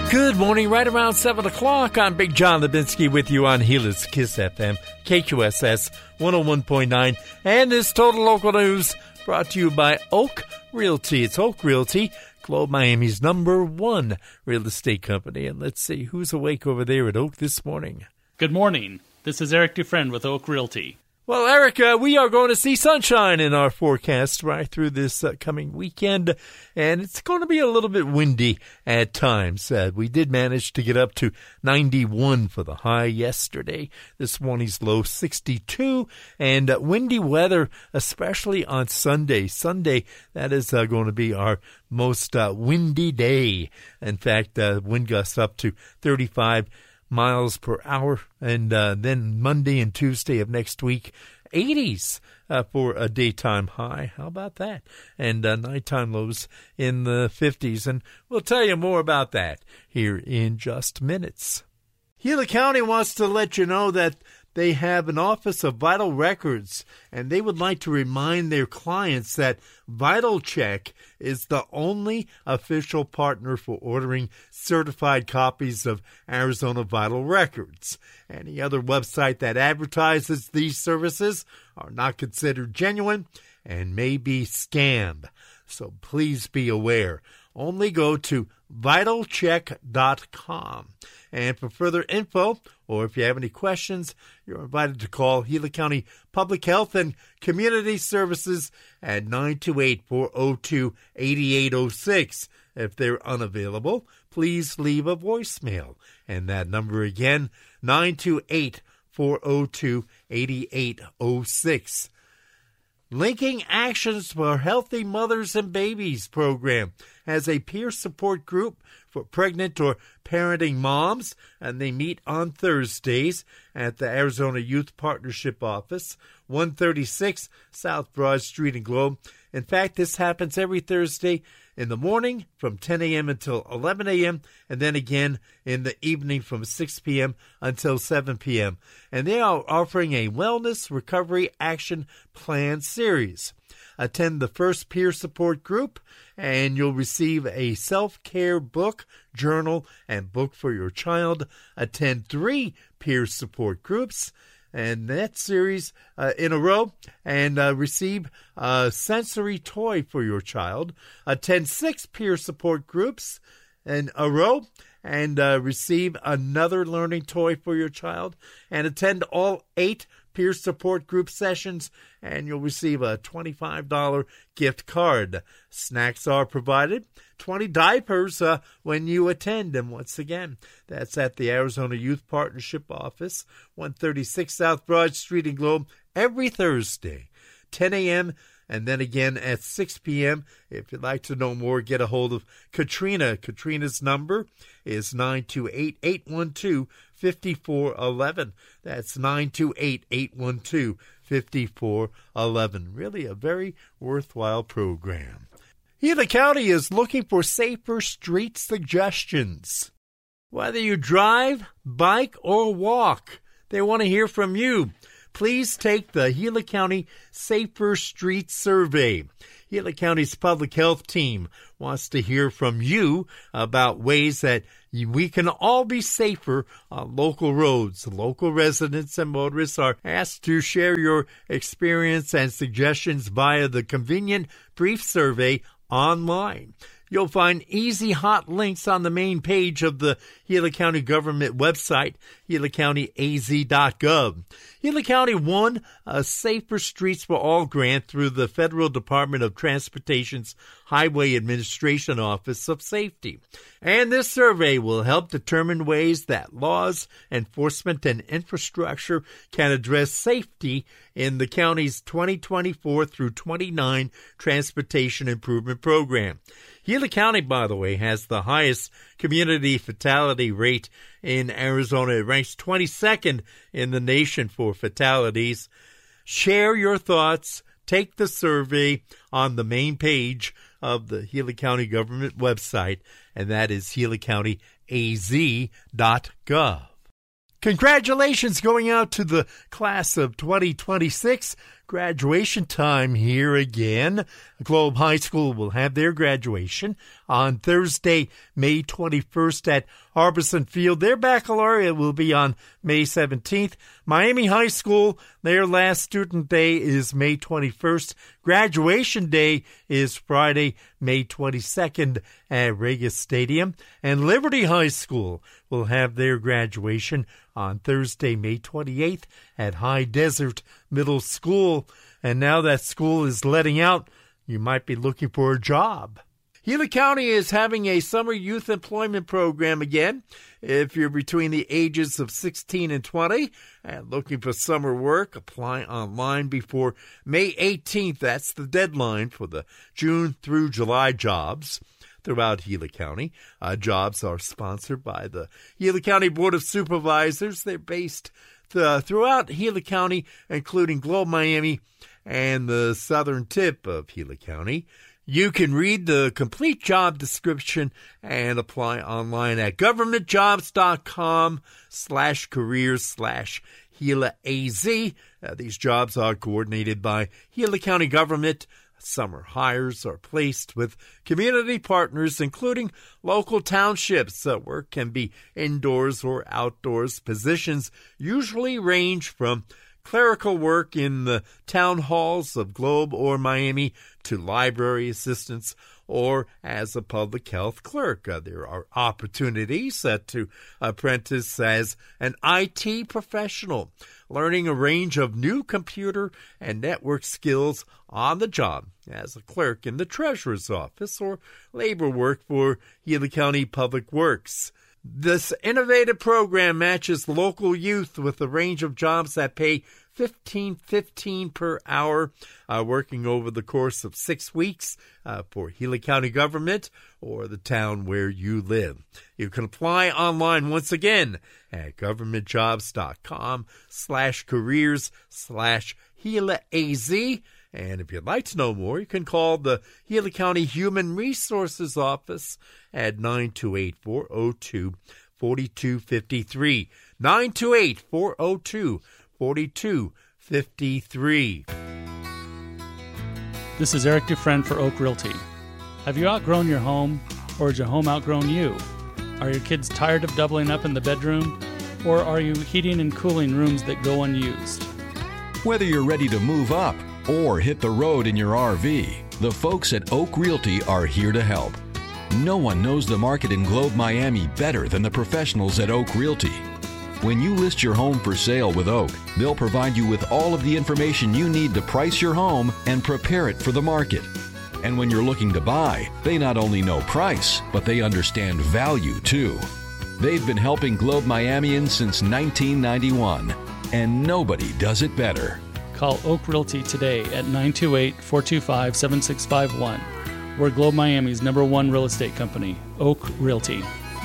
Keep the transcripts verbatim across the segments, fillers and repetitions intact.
Good morning, right around seven o'clock. I'm Big John Levinsky with you on Helix Kiss F M, K Q S S one oh one point nine. And this Total Local News brought to you by Oak Realty. It's Oak Realty, Globe Miami's number one real estate company. And let's see who's awake over there at Oak this morning. Good morning. This is Eric Dufresne with Oak Realty. Well, Eric, uh, we are going to see sunshine in our forecast right through this uh, coming weekend, and it's going to be a little bit windy at times. Uh, we did manage to get up to ninety-one for the high yesterday. This morning's low sixty-two, and uh, windy weather, especially on Sunday. Sunday, that is uh, going to be our most uh, windy day. In fact, uh, wind gusts up to thirty-five miles per hour, and uh, then Monday and Tuesday of next week, eighties uh, for a daytime high. How about that? And uh, nighttime lows in the fifties, and we'll tell you more about that here in just minutes. Gila County wants to let you know that they have an Office of Vital Records, and they would like to remind their clients that Vital Check is the only official partner for ordering certified copies of Arizona Vital Records. Any other website that advertises these services are not considered genuine and may be scammed. So please be aware. Only go to vital check dot com. And for further info, or if you have any questions, you're invited to call Gila County Public Health and Community Services at nine two eight, four oh two, eight eight oh six. If they're unavailable, please leave a voicemail. And that number again, nine two eight, four oh two, eight eight oh six. Linking Actions for Healthy Mothers and Babies program has a peer support group for pregnant or parenting moms, and they meet on Thursdays at the Arizona Youth Partnership Office, one thirty-six South Broad Street in Globe. In fact, this happens every Thursday in the morning from ten a.m. until eleven a.m., and then again in the evening from six p.m. until seven p.m. And they are offering a Wellness Recovery Action Plan series. Attend the first peer support group, and you'll receive a self-care book, journal, and book for your child. Attend three peer support groups, and that series uh, in a row, and uh, receive a sensory toy for your child. Attend six peer support groups in a row, and uh, receive another learning toy for your child. And attend all eight peer support group sessions, and you'll receive a twenty-five dollars gift card. Snacks are provided. twenty diapers uh, when you attend. And once again, that's at the Arizona Youth Partnership Office, one thirty-six South Broad Street in Globe, every Thursday, ten a.m., and then again at six p.m. If you'd like to know more, get a hold of Katrina. Katrina's number is nine two eight, eight one two, five four one one. That's nine two eight, eight one two, five four one one. Really a very worthwhile program. Gila County is looking for safer street suggestions. Whether you drive, bike, or walk, they want to hear from you. Please take the Gila County Safer Streets Survey. Gila County's public health team wants to hear from you about ways that we can all be safer on local roads. Local residents and motorists are asked to share your experience and suggestions via the convenient brief survey online. You'll find easy hot links on the main page of the Gila County government website, gila county a z dot gov. Gila County won a Safer Streets for All grant through the Federal Department of Transportation's Highway Administration Office of Safety. And this survey will help determine ways that laws, enforcement, and infrastructure can address safety in the county's twenty twenty-four through twenty-nine Transportation Improvement Program. Gila County, by the way, has the highest community fatality rate in Arizona. It ranks twenty-second in the nation for fatalities. Share your thoughts. Take the survey on the main page of the Gila County government website, and that is gila county a z dot gov. Congratulations going out to the class of twenty twenty-six. graduation time here again. Globe High School will have their graduation on Thursday, May twenty-first at Harbison Field. Their baccalaureate will be on May seventeenth. Miami High School, their last student day is May twenty-first. Graduation day is Friday, May twenty-second at Regis Stadium. And Liberty High School will have their graduation on Thursday, May twenty-eighth at High Desert Middle School. And now that school is letting out, you might be looking for a job. Gila County is having a summer youth employment program again. If you're between the ages of sixteen and twenty and looking for summer work, apply online before May eighteenth. That's the deadline for the June through July jobs throughout Gila County. Uh, jobs are sponsored by the Gila County Board of Supervisors. They're based th- throughout Gila County, including Globe, Miami, and the southern tip of Gila County. You can read the complete job description and apply online at governmentjobs.com slash careers slash Gila AZ. Uh, these jobs are coordinated by Gila County government. Summer hires are placed with community partners, including local townships. Uh, work can be indoors or outdoors. Positions usually range from clerical work in the town halls of Globe or Miami to library assistants or as a public health clerk. Uh, there are opportunities uh, to apprentice as an I T professional, learning a range of new computer and network skills on the job as a clerk in the treasurer's office or labor work for Gila County Public Works. This innovative program matches local youth with a range of jobs that pay fifteen fifteen per hour, uh, working over the course of six weeks uh, for Gila County government or the town where you live. You can apply online once again at governmentjobs.com slash careers slash Gila AZ. And if you'd like to know more, you can call the Gila County Human Resources Office at nine two eight, four oh two, four two five three. nine two eight, four oh two, four two five three. This is Eric Dufresne for Oak Realty. Have you outgrown your home, or has your home outgrown you? Are your kids tired of doubling up in the bedroom, or are you heating and cooling rooms that go unused? Whether you're ready to move up or hit the road in your R V, the folks at Oak Realty are here to help. No one knows the market in Globe, Miami better than the professionals at Oak Realty. When you list your home for sale with Oak, they'll provide you with all of the information you need to price your home and prepare it for the market. And when you're looking to buy, they not only know price, but they understand value too. They've been helping Globe Miamians since nineteen ninety-one, and nobody does it better. Call Oak Realty today at nine two eight, four two five, seven six five one. We're Globe Miami's number one real estate company, Oak Realty.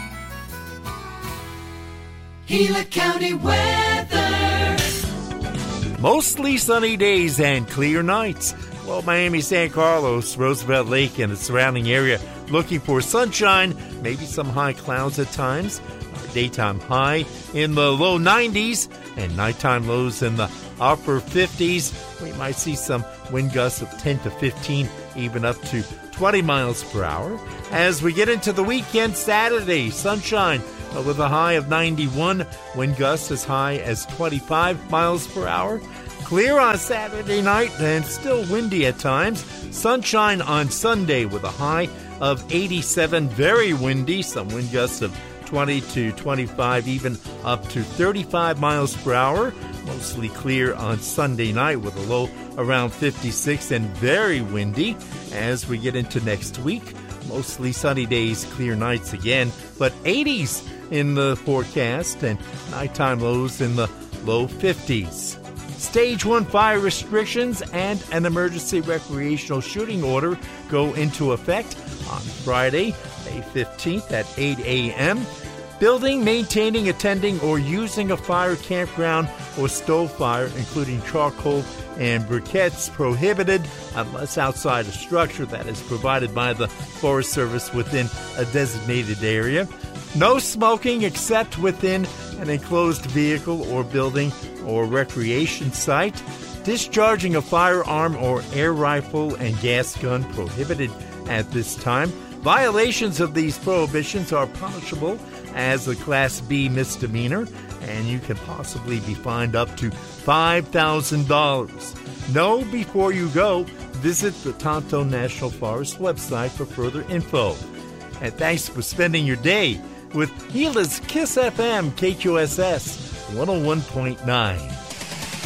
Gila County weather. Mostly sunny days and clear nights. Well, Miami, San Carlos, Roosevelt Lake, and the surrounding area looking for sunshine, maybe some high clouds at times. Our daytime high in the low nineties and nighttime lows in the upper fifties. We might see some wind gusts of ten to fifteen, even up to twenty miles per hour. As we get into the weekend, Saturday, sunshine with a high of ninety-one, wind gusts as high as twenty-five miles per hour. Clear on Saturday night and still windy at times. Sunshine on Sunday with a high of eighty-seven, very windy, some wind gusts of twenty to twenty-five, even up to thirty-five miles per hour. Mostly clear on Sunday night with a low around fifty-six and very windy. As we get into next week, mostly sunny days, clear nights again, but eighties in the forecast and nighttime lows in the low fifties. Stage one fire restrictions and an emergency recreational shooting order go into effect on Friday, May fifteenth at eight a.m. Building, maintaining, attending, or using a fire campground or stove fire, including charcoal and briquettes, prohibited unless outside a structure that is provided by the Forest Service within a designated area. No smoking except within an enclosed vehicle or building or recreation site. Discharging a firearm or air rifle and gas gun prohibited at this time. Violations of these prohibitions are punishable as a Class B misdemeanor, and you can possibly be fined up to five thousand dollars. Know before you go. Visit the Tonto National Forest website for further info. And thanks for spending your day with Gila's Kiss F M K Q S S one oh one point nine.